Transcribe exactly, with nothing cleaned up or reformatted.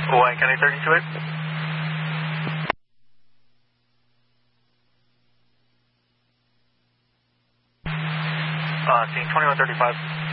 Wayne County thirty-two eight. Uh, scene twenty-one thirty-five.